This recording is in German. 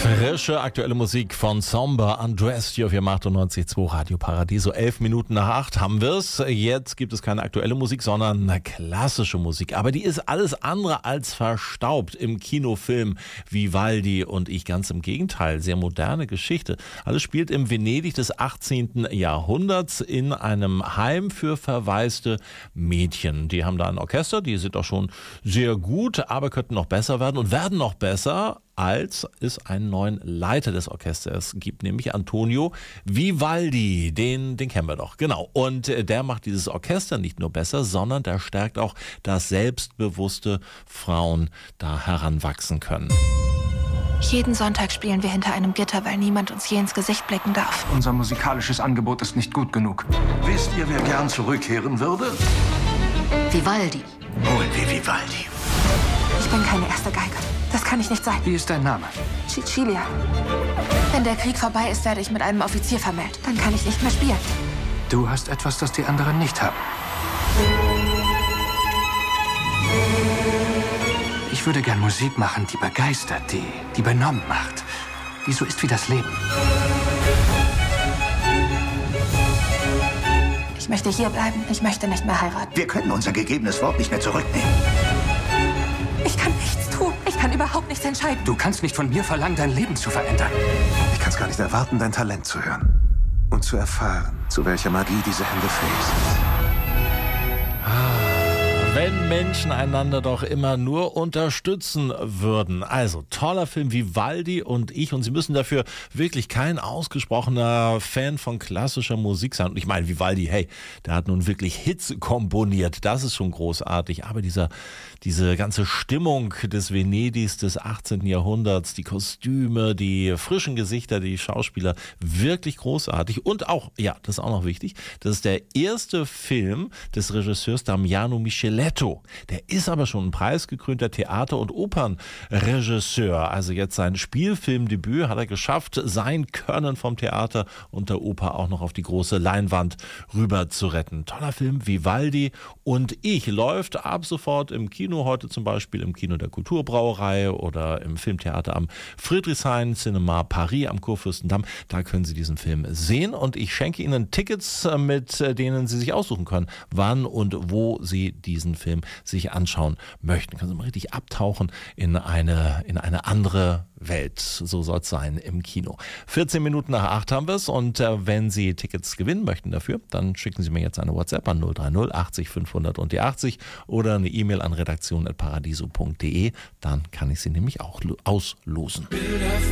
Frische, aktuelle Musik von Somber Undressed hier auf Ihrem 98.2 Radio Paradiso. 11 Minuten nach 8 haben wir es. Jetzt gibt es keine aktuelle Musik, sondern eine klassische Musik. Aber die ist alles andere als verstaubt im Kinofilm Vivaldi und ich. Ganz im Gegenteil, sehr moderne Geschichte. Alles spielt im Venedig des 18. Jahrhunderts in einem Heim für verwaiste Mädchen. Die haben da ein Orchester, die sind auch schon sehr gut, aber könnten noch besser werden und werden noch besser, als es einen neuen Leiter des Orchesters gibt, nämlich Antonio Vivaldi. Den kennen wir doch, genau. Und der macht dieses Orchester nicht nur besser, sondern der stärkt auch, dass selbstbewusste Frauen da heranwachsen können. Jeden Sonntag spielen wir hinter einem Gitter, weil niemand uns je ins Gesicht blicken darf. Unser musikalisches Angebot ist nicht gut genug. Wisst ihr, wer gern zurückkehren würde? Vivaldi. Holen wir Vivaldi. Ich bin keine erste Geige. Das kann ich nicht sein. Wie ist dein Name? Cecilia. Wenn der Krieg vorbei ist, werde ich mit einem Offizier vermählt. Dann kann ich nicht mehr spielen. Du hast etwas, das die anderen nicht haben. Ich würde gern Musik machen, die begeistert, die benommen macht. Die so ist wie das Leben. Ich möchte hier bleiben. Ich möchte nicht mehr heiraten. Wir können unser gegebenes Wort nicht mehr zurücknehmen. Ich kann nichts tun. Ich kann überhaupt nichts entscheiden. Du kannst nicht von mir verlangen, dein Leben zu verändern. Ich kann es gar nicht erwarten, dein Talent zu hören und zu erfahren, zu welcher Magie diese Hände fähig sind. Wenn Menschen einander doch immer nur unterstützen würden. Also, toller Film Vivaldi und ich. Und Sie müssen dafür wirklich kein ausgesprochener Fan von klassischer Musik sein. Und ich meine, Vivaldi, hey, der hat nun wirklich Hits komponiert. Das ist schon großartig. Aber diese ganze Stimmung des Venedigs des 18. Jahrhunderts, die Kostüme, die frischen Gesichter, die Schauspieler, wirklich großartig. Und auch, ja, das ist auch noch wichtig, das ist der erste Film des Regisseurs Damiano Micheletto. Der ist aber schon ein preisgekrönter Theater- und Opernregisseur. Also jetzt sein Spielfilmdebüt hat er geschafft, sein Können vom Theater und der Oper auch noch auf die große Leinwand rüber zu retten. Toller Film, Vivaldi und ich läuft ab sofort im Kino, heute zum Beispiel im Kino der Kulturbrauerei oder im Filmtheater am Friedrichshain, Cinema Paris am Kurfürstendamm. Da können Sie diesen Film sehen und ich schenke Ihnen Tickets, mit denen Sie sich aussuchen können, wann und wo Sie diesen Film sich anschauen möchten. Können Sie mal richtig abtauchen in eine andere Welt. So soll es sein im Kino. 14 Minuten nach 8 haben wir es und wenn Sie Tickets gewinnen möchten dafür, dann schicken Sie mir jetzt eine WhatsApp an 030 80 500 und die 80 oder eine E-Mail an redaktion@paradiso.de. Dann kann ich Sie nämlich auch auslosen.